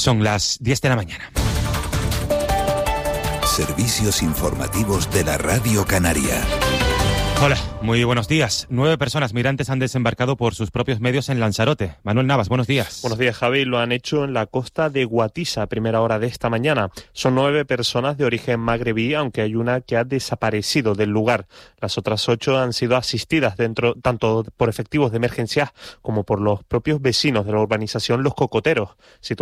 Son las 10 de la mañana. Servicios informativos de la Radio Canaria. Hola, muy buenos días. 9 personas migrantes han desembarcado por sus propios medios en Lanzarote. Manuel Navas, buenos días. Buenos días, Javi. Lo han hecho en la costa de Guatisa a primera hora de esta mañana. Son 9 personas de origen magrebí, aunque hay una que ha desaparecido del lugar. Las otras 8 han sido asistidas tanto por efectivos de emergencia como por los propios vecinos de la urbanización Los Cocoteros,